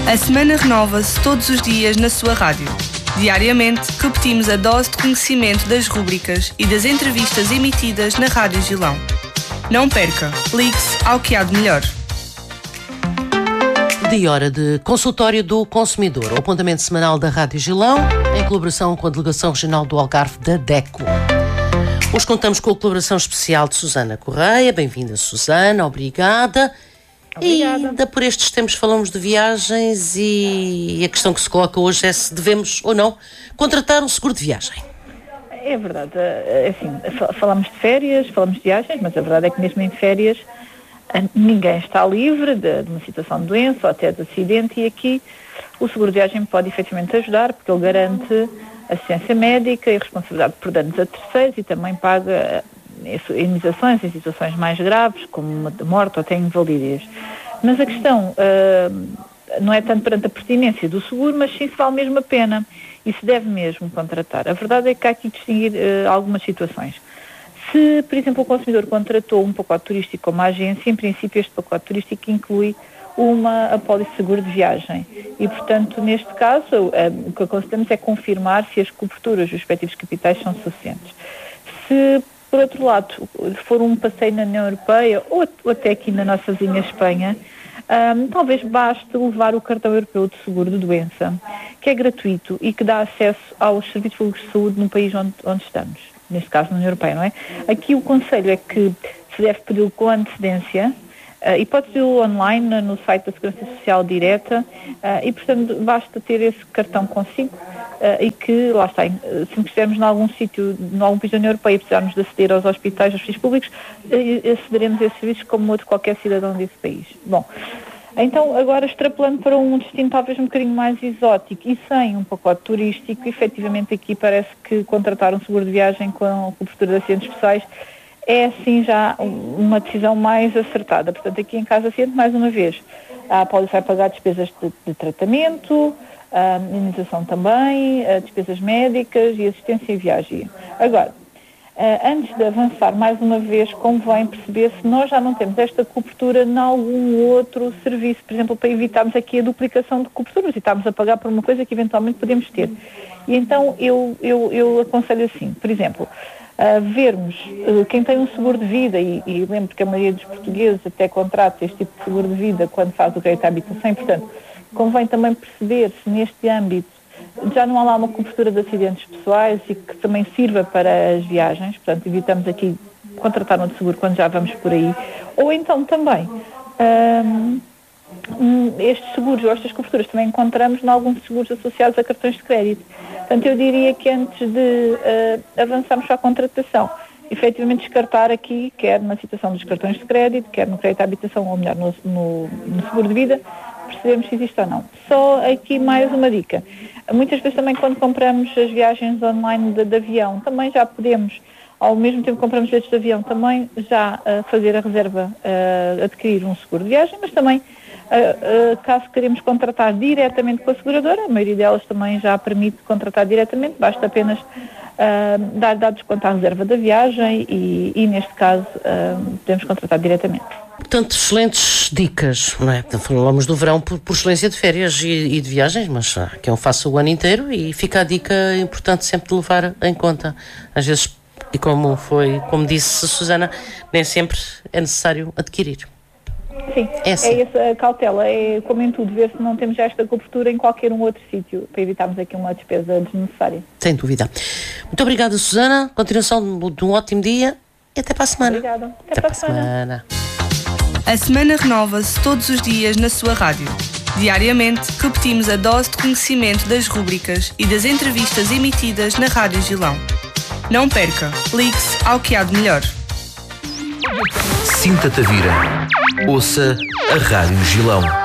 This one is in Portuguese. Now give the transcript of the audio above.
A semana renova-se todos os dias na sua rádio. Diariamente, repetimos a dose de conhecimento das rúbricas e das entrevistas emitidas na Rádio Gilão. Não perca, ligue-se ao que há de melhor. De hora de consultório do consumidor, o apontamento semanal da Rádio Gilão, em colaboração com a Delegação Regional do Algarve da DECO. Hoje contamos com a colaboração especial de Susana Correia. Bem-vinda, Susana, obrigada. E ainda por estes tempos falamos de viagens e a questão que se coloca hoje é se devemos ou não contratar um seguro de viagem. É verdade, assim, falamos de férias, falamos de viagens, mas a verdade é que mesmo em férias ninguém está livre de uma situação de doença ou até de acidente, e aqui o seguro de viagem pode efetivamente ajudar, porque ele garante assistência médica e responsabilidade por danos a terceiros e também paga indemnizações em situações mais graves, como morte ou até invalidez. Mas a questão não é tanto perante a pertinência do seguro, mas sim se vale mesmo a pena e se deve mesmo contratar. A verdade é que há aqui distinguir algumas situações. Se, por exemplo, o consumidor contratou um pacote turístico com uma agência, em princípio este pacote turístico inclui uma apólice de seguro de viagem e, portanto, neste caso, o que aconselhamos é confirmar se as coberturas dos respectivos capitais são suficientes. Se, por outro lado, for um passeio na União Europeia ou até aqui na nossa vizinha Espanha, talvez baste levar o cartão europeu de seguro de doença, que é gratuito e que dá acesso aos serviços públicos de saúde no país onde estamos, neste caso na União Europeia, não é? Aqui o conselho é que se deve pedi-lo com antecedência e pode pedi-lo online no site da Segurança Social Direta e, portanto, basta ter esse cartão consigo e que, lá está, se estivermos em algum sítio, em algum país da União Europeia e precisarmos de aceder aos hospitais, aos serviços públicos, acederemos a esses serviços como outro qualquer cidadão desse país. Bom, então agora extrapolando para um destino talvez um bocadinho mais exótico e sem um pacote turístico, efetivamente aqui parece que contratar um seguro de viagem com a cobertura de acidentes especiais é assim já uma decisão mais acertada. Portanto, aqui em caso de acidente, mais uma vez, a apólice vai pagar despesas de tratamento, indemnização também, despesas médicas e assistência em viagem. Agora, antes de avançar, mais uma vez, convém perceber se nós já não temos esta cobertura em algum outro serviço, por exemplo, para evitarmos aqui a duplicação de coberturas e estarmos a pagar por uma coisa que eventualmente podemos ter. E então eu aconselho assim, por exemplo, vermos quem tem um seguro de vida, e lembro que a maioria dos portugueses até contrata este tipo de seguro de vida quando faz o crédito à habitação, e, portanto, convém também perceber se neste âmbito já não há lá uma cobertura de acidentes pessoais e que também sirva para as viagens, portanto evitamos aqui contratar um seguro quando já vamos por aí, ou então também estes seguros ou estas coberturas também encontramos em alguns seguros associados a cartões de crédito. Portanto, eu diria que antes de avançarmos para a contratação, efetivamente descartar aqui, quer na situação dos cartões de crédito, quer no crédito à habitação, ou melhor, no seguro de vida, percebemos se existe ou não. Só aqui mais uma dica. Muitas vezes também quando compramos as viagens online de avião, também já podemos, ao mesmo tempo que compramos bilhetes de avião, também já fazer a reserva, adquirir um seguro de viagem, mas também, caso queremos contratar diretamente com a seguradora, a maioria delas também já permite contratar diretamente, basta apenas dar dados quanto à reserva da viagem e neste caso, podemos contratar diretamente. Portanto, excelentes dicas, não é? Falamos do verão por excelência de férias e de viagens, mas que eu faço o ano inteiro e fica a dica importante sempre de levar em conta. Às vezes, e como disse a Susana, nem sempre é necessário adquirir. Sim, é essa cautela, é como em tudo, ver se não temos já esta cobertura em qualquer um outro sítio, para evitarmos aqui uma despesa desnecessária. Sem dúvida. Muito obrigada, Susana, continuação de um ótimo dia e até para a semana. Obrigada, até para a semana. A semana renova-se todos os dias na sua rádio. Diariamente, repetimos a dose de conhecimento das rúbricas e das entrevistas emitidas na Rádio Gilão. Não perca, ligue-se ao que há de melhor. Sinta-te a vira. Ouça a Rádio Gilão.